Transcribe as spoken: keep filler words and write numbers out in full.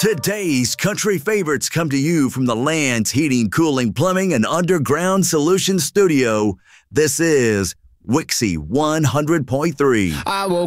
Today's country favorites come to you from the Land's Heating, Cooling, Plumbing, and Underground Solutions Studio. This is Wixie one hundred point three. I will